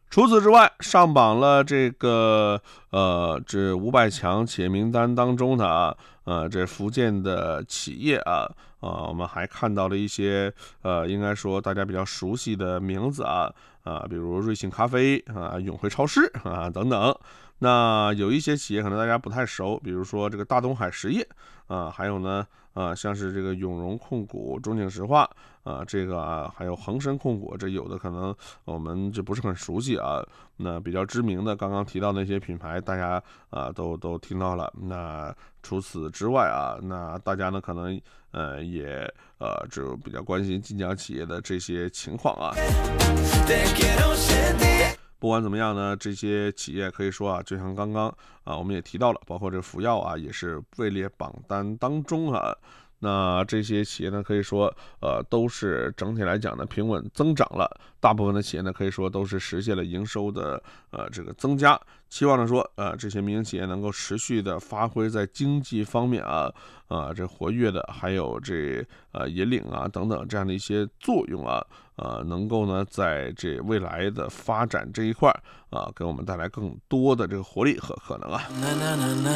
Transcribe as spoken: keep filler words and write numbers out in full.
除此之外，上榜了这个呃这五百强企业名单当中的啊，呃这福建的企业啊啊，我们还看到了一些呃应该说大家比较熟悉的名字啊啊，比如瑞幸咖啡啊、永辉超市啊等等。那有一些企业可能大家不太熟，比如说这个大东海实业啊，还有呢啊像是这个永荣控股、中景石化。啊，这个啊，还有恒生控股，这有的可能我们就不是很熟悉啊。那比较知名的，刚刚提到那些品牌，大家啊都都听到了。那除此之外啊，那大家呢可能呃也呃就比较关心晋江企业的这些情况啊。不管怎么样呢，这些企业可以说啊，就像刚刚啊我们也提到了，包括这福耀啊，也是位列榜单当中啊。那这些企业呢，可以说，呃，都是整体来讲呢平稳增长了。大部分的企业呢，可以说都是实现了营收的呃这个增加。期望着说，呃，这些民营企业能够持续的发挥在经济方面啊，啊、这活跃的，还有这呃引领啊等等这样的一些作用啊，呃，能够呢在这未来的发展这一块啊，给我们带来更多的这个活力和可能啊。